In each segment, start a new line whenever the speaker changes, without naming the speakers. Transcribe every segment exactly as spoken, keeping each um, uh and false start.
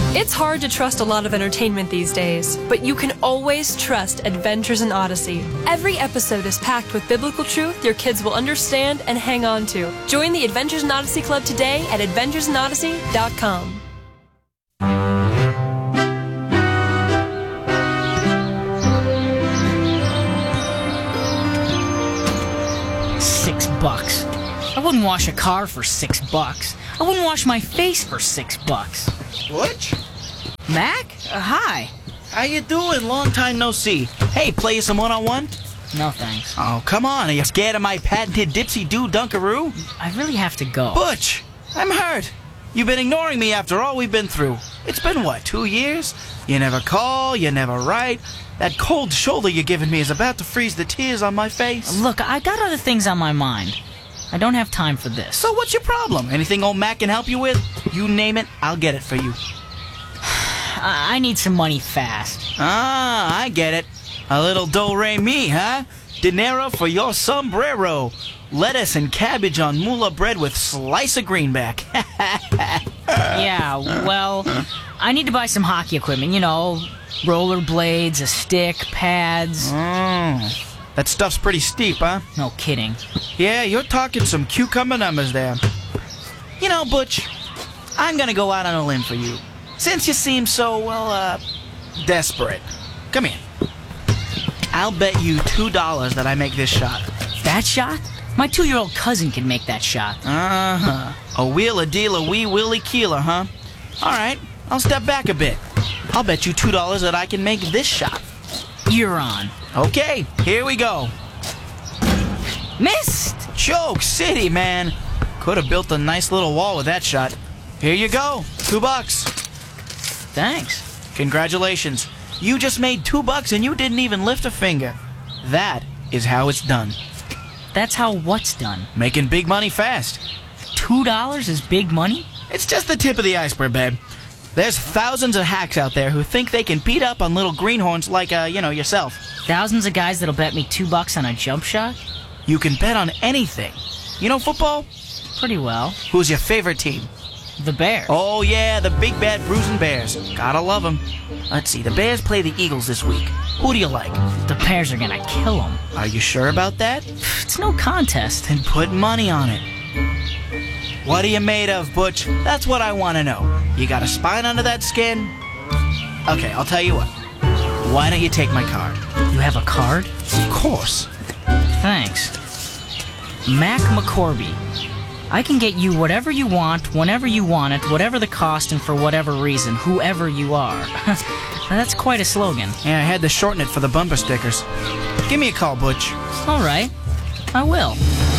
It's hard to trust a lot of entertainment these days, but you can always trust Adventures in Odyssey. Every episode is packed with biblical truth your kids will understand and hang on to. Join the Adventures in Odyssey Club today at adventures in odyssey dot com.
Six bucks. I wouldn't wash a car for six bucks. I wouldn't wash my face for six bucks.
Butch?
Mac? Uh, hi.
How you doing? Long time no see. Hey, play you some one-on-one?
No thanks.
Oh, come on. Are you scared of my patented Dipsy-Doo Dunkaroo?
I really have to go.
Butch, I'm hurt. You've been ignoring me after all we've been through. It's been, what, two years? You never call, you never write. That cold shoulder you're giving me is about to freeze the tears on my face.
Look, I got other things on my mind. I don't have time for this.
So what's your problem? Anything old Mac can help you with? You name it, I'll get it for you.
I, I need some money fast.
Ah, I get it. A little do-re-mi, huh? Dinero for your sombrero. Lettuce and cabbage on moolah bread with slice of greenback.
Yeah, well, I need to buy some hockey equipment. You know, rollerblades, a stick, pads.
Mm. That stuff's pretty steep, huh?
No kidding.
Yeah, you're talking some cucumber numbers there. You know, Butch, I'm gonna go out on a limb for you. Since you seem so, well, uh, desperate. Come here. I'll bet you two dollars that I make this shot.
That shot? My two-year-old cousin can make that shot.
Uh-huh. A wheeler-dealer, wee willy keeler, huh? All right, I'll step back a bit. I'll bet you two dollars that I can make this shot.
You're on.
Okay, here we go.
Missed!
Choke City, man. Could have built a nice little wall with that shot. Here you go, two bucks.
Thanks.
Congratulations. You just made two bucks and you didn't even lift a finger. That is how it's done.
That's how what's done?
Making big money fast.
Two dollars is big money?
It's just the tip of the iceberg, babe. There's thousands of hacks out there who think they can beat up on little greenhorns like, uh, you know, yourself.
Thousands of guys that'll bet me two bucks on a jump shot?
You can bet on anything. You know football?
Pretty well.
Who's your favorite team?
The Bears.
Oh, yeah, the big bad bruising Bears. Gotta love them. Let's see, the Bears play the Eagles this week. Who do you like?
The Bears are gonna kill them.
Are you sure about that?
It's no contest.
Then put money on it. What are you made of, Butch? That's what I want to know. You got a spine under that skin? Okay, I'll tell you what. Why don't you take my card?
You have a card?
Of course.
Thanks. Mac McCorby. I can get you whatever you want, whenever you want it, whatever the cost, and for whatever reason, whoever you are. That's quite a slogan.
Yeah, I had to shorten it for the bumper stickers. Give me a call, Butch.
All right. I will.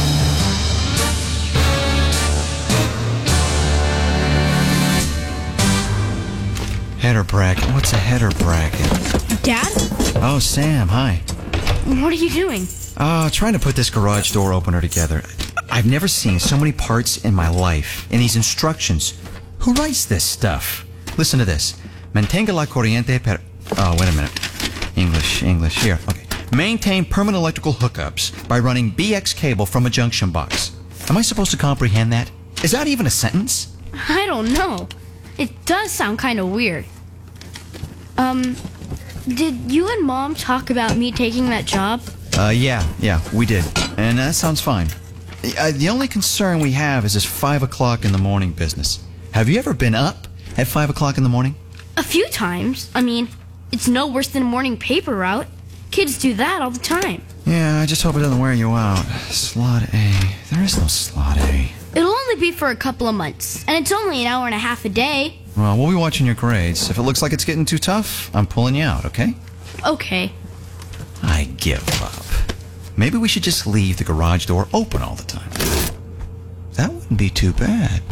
Header bracket. What's a header bracket?
Dad?
Oh, Sam, hi.
What are you doing?
Uh, trying to put this garage door opener together. I've never seen so many parts in my life. And these instructions. Who writes this stuff? Listen to this. Mantenga la corriente per... Oh, wait a minute. English, English. Here, okay. Maintain permanent electrical hookups by running B X cable from a junction box. Am I supposed to comprehend that? Is that even a sentence?
I don't know. It does sound kind of weird. Um, did you and Mom talk about me taking that job?
Uh, yeah, yeah, we did. And that sounds fine. Uh, the only concern we have is this five o'clock in the morning business. Have you ever been up at five o'clock in the morning?
A few times. I mean, it's no worse than a morning paper route. Kids do that all the time.
Yeah, I just hope it doesn't wear you out. Slot A. There is no slot A.
It'll only be for a couple of months, and it's only an hour and a half a day.
Well, we'll be watching your grades. If it looks like it's getting too tough, I'm pulling you out, okay?
Okay.
I give up. Maybe we should just leave the garage door open all the time. That wouldn't be too bad.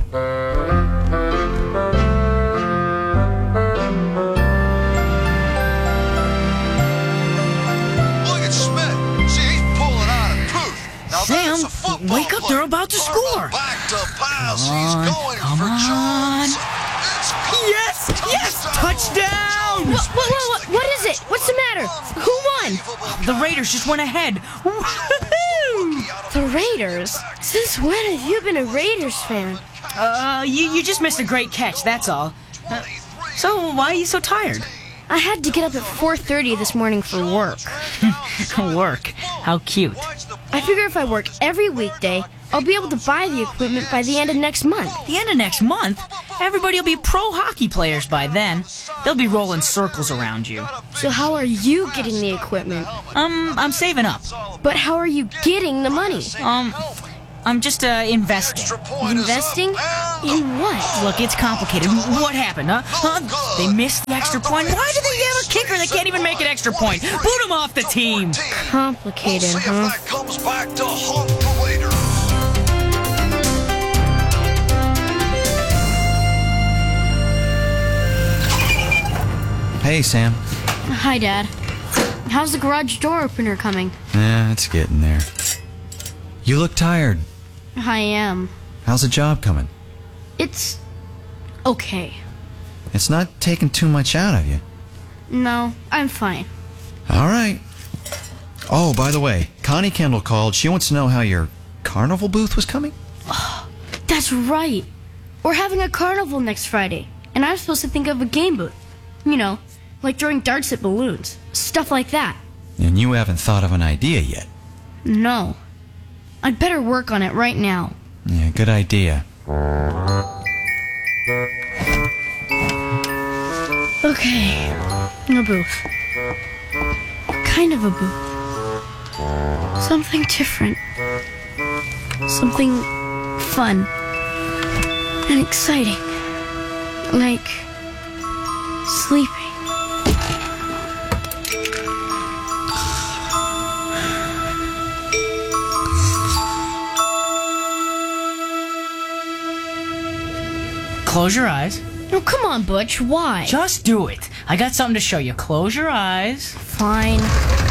Look at Smith. See, he's pulling out a tooth. Now
Sam,
that's a football
wake up,
player.
they're about to score.
Back to pass.
Come on,
He's going
come
for
on.
Jones. It's caught.
Yes, yes, touchdown!
What, what, what, what is it? What's the matter? Who won?
The Raiders just went ahead. Woo-hoo!
The Raiders? Since when have you been a Raiders fan?
Uh, you, you just missed a great catch, that's all. Uh, So, why are you so tired?
I had to get up at four thirty this morning for work.
Work? How cute.
I figure if I work every weekday, I'll be able to buy the equipment by the end of next month.
The end of next month? Everybody will be pro hockey players by then. They'll be rolling circles around you.
So how are you getting the equipment?
Um, I'm saving up.
But how are you getting the money?
Um, I'm just, uh, investing.
Investing? In what?
Look, it's complicated. What happened, huh? huh? They missed the extra point. Why do they have a kicker that can't even make an extra point? Boot him off the team.
Complicated,
See if
huh?
that comes back to haunt the leader.
Hey, Sam.
Hi, Dad. How's the garage door opener coming?
Yeah, it's getting there. You look tired.
I am.
How's the job coming?
It's okay.
It's not taking too much out of you.
No, I'm fine.
All right. Oh, by the way, Connie Kendall called. She wants to know how your carnival booth was coming.
That's right. We're having a carnival next Friday, and I'm supposed to think of a game booth. You know, like throwing darts at balloons. Stuff like that.
And you haven't thought of an idea yet.
No. I'd better work on it right now.
Yeah, good idea.
Okay. A booth. Kind of a booth. Something different. Something fun. And exciting. Like sleeping.
Close your eyes.
No, come on, Butch. Why?
Just do it. I got something to show you. Close your eyes.
Fine.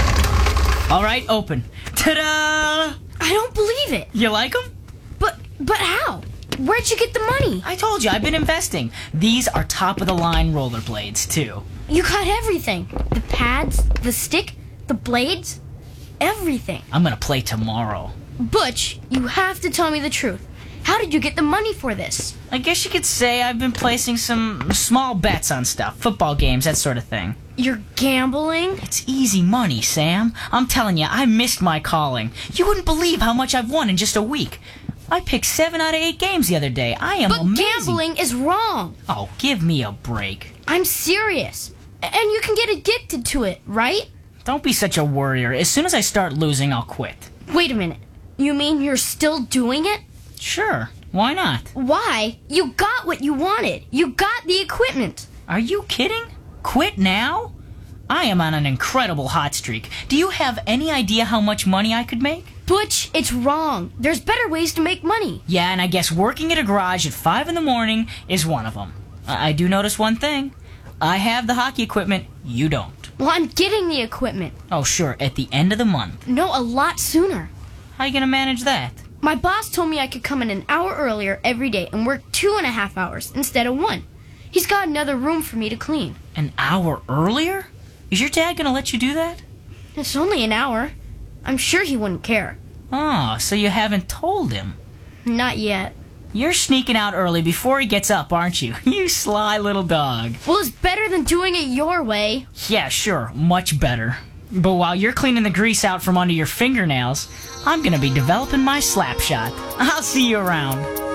All right, open. Ta-da!
I don't believe it.
You like them?
But but how? Where'd you get the money?
I told you, I've been investing. These are top-of-the-line rollerblades, too.
You got everything. The pads, the stick, the blades, everything.
I'm gonna play tomorrow.
Butch, you have to tell me the truth. How did you get the money for this?
I guess you could say I've been placing some small bets on stuff. Football games, that sort of thing.
You're gambling?
It's easy money, Sam. I'm telling you, I missed my calling. You wouldn't believe how much I've won in just a week. I picked seven out of eight games the other day. I am
But
amazing.
gambling is wrong.
Oh, give me a break.
I'm serious. And you can get addicted to it, right?
Don't be such a worrier. As soon as I start losing, I'll quit.
Wait a minute. You mean you're still doing it?
Sure, why not?
Why? You got what you wanted. You got the equipment.
Are you kidding? Quit now? I am on an incredible hot streak. Do you have any idea how much money I could make?
Butch, it's wrong. There's better ways to make money.
Yeah, and I guess working at a garage at five in the morning is one of them. I, I do notice one thing. I have the hockey equipment, you don't.
Well, I'm getting the equipment.
Oh, sure, at the end of the month.
No, a lot sooner.
How you gonna manage that?
My boss told me I could come in an hour earlier every day and work two and a half hours instead of one. He's got another room for me to clean.
An hour earlier? Is your dad gonna let you do that?
It's only an hour. I'm sure he wouldn't care.
Oh, so you haven't told him.
Not yet.
You're sneaking out early before he gets up, aren't you? You sly little dog.
Well, it's better than doing it your way.
Yeah, sure, much better. But while you're cleaning the grease out from under your fingernails, I'm gonna be developing my slap shot. I'll see you around.